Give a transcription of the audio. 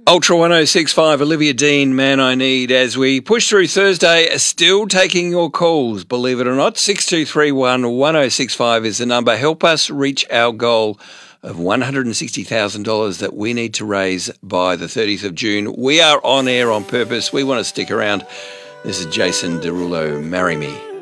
Ultra 1065, Olivia Dean, Man I Need. As we push through Thursday, still taking your calls, believe it or not. 6231 1065 is the number. Help us reach our goal of $160,000 that we need to raise by the 30th of June. We are on air on purpose. We want to stick around. This is Jason Derulo, Marry Me.